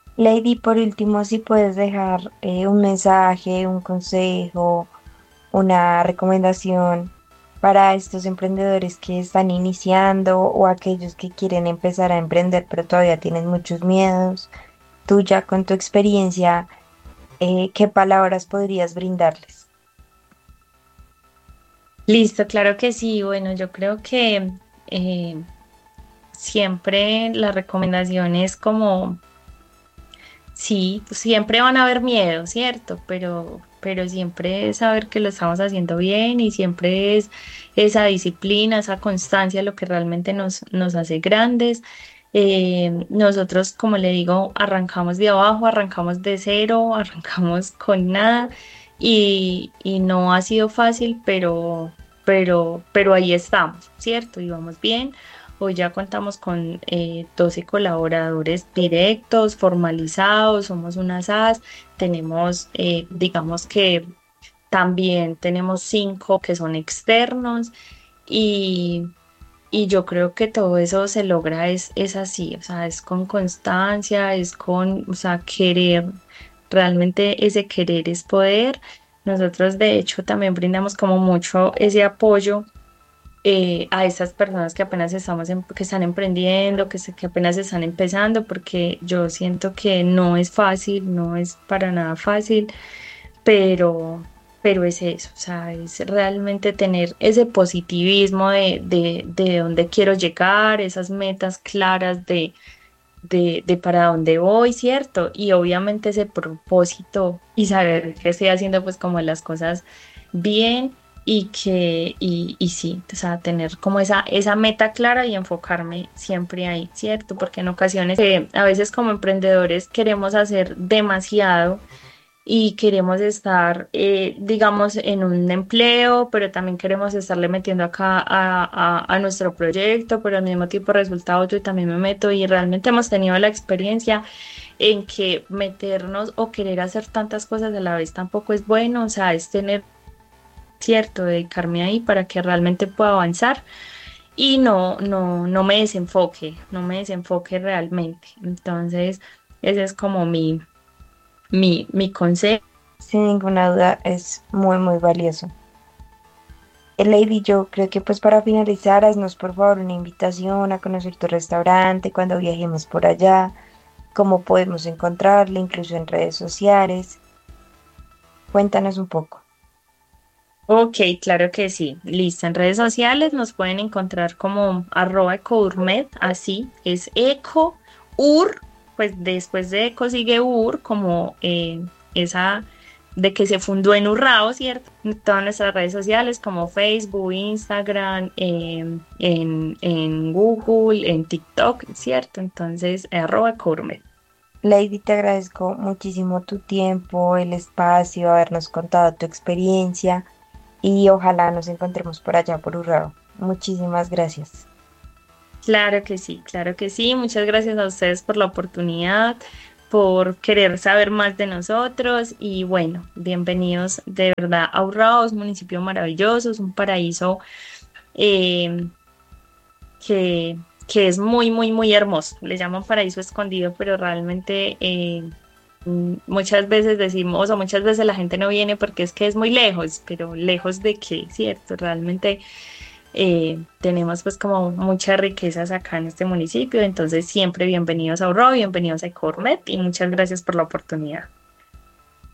Lady, por último, si puedes dejar un mensaje, un consejo, una recomendación para estos emprendedores que están iniciando o aquellos que quieren empezar a emprender pero todavía tienen muchos miedos. Tú ya con tu experiencia, ¿qué palabras podrías brindarles? Listo, claro que sí. Bueno, yo creo que eh, siempre la recomendación es como, sí, siempre van a haber miedo, ¿cierto? Pero siempre es saber que lo estamos haciendo bien y siempre es esa disciplina, esa constancia lo que realmente nos hace grandes. Nosotros, como le digo, arrancamos de abajo, arrancamos de cero, arrancamos con nada y no ha sido fácil, pero ahí estamos, ¿cierto? Y vamos bien. Hoy ya contamos con 12 colaboradores directos, formalizados, somos una SAS, tenemos, digamos que también tenemos 5 que son externos y, y yo creo que todo eso se logra es así, o sea, es con constancia, es con, o sea, querer, realmente ese querer es poder. Nosotros de hecho también brindamos como mucho ese apoyo a esas personas que apenas que están emprendiendo, que apenas están empezando, porque yo siento que no es fácil, no es para nada fácil, pero, pero es eso, o sea, es realmente tener ese positivismo de dónde quiero llegar, esas metas claras de para dónde voy, ¿cierto? Y obviamente ese propósito y saber que estoy haciendo pues como las cosas bien y sí, o sea, tener como esa meta clara y enfocarme siempre ahí, ¿cierto? Porque en ocasiones a veces como emprendedores queremos hacer demasiado y queremos estar, digamos, en un empleo, pero también queremos estarle metiendo acá a nuestro proyecto, pero al mismo tiempo resulta otro y también me meto y realmente hemos tenido la experiencia en que meternos o querer hacer tantas cosas a la vez tampoco es bueno, o sea, es tener cierto, dedicarme ahí para que realmente pueda avanzar y no me desenfoque, no me desenfoque realmente. Entonces, ese es como mi consejo. Sin ninguna duda es muy, muy valioso. Lady, yo creo que pues para finalizar, haznos por favor una invitación a conocer tu restaurante cuando viajemos por allá, cómo podemos encontrarle, incluso en redes sociales. Cuéntanos un poco. Ok, claro que sí. Listo. En redes sociales nos pueden encontrar como @ecourmet, así es ecour, pues después de eco sigue ur, como esa de que se fundó en Urrao, ¿cierto? En todas nuestras redes sociales como Facebook, Instagram, en Google, en TikTok, ¿cierto? Entonces, @ecourmet. Lady, te agradezco muchísimo tu tiempo, el espacio, habernos contado tu experiencia y ojalá nos encontremos por allá por Urrao. Muchísimas gracias. Claro que sí, claro que sí. Muchas gracias a ustedes por la oportunidad, por querer saber más de nosotros y bueno, bienvenidos de verdad a Urrao, es un municipio maravilloso, es un paraíso eh, que, que es muy, muy, muy hermoso. Le llaman paraíso escondido, pero realmente muchas veces decimos o muchas veces la gente no viene porque es que es muy lejos, pero lejos de qué, ¿cierto? Realmente tenemos pues como muchas riquezas acá en este municipio, entonces siempre bienvenidos a Aurora, bienvenidos a Cormet y muchas gracias por la oportunidad.